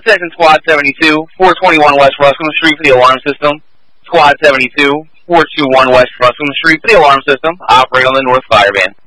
Section Squad 72, 421 West Ruskin Street for the alarm system. Squad 72, 421 West Ruskin Street for the alarm system. Operate on the North Fire Band.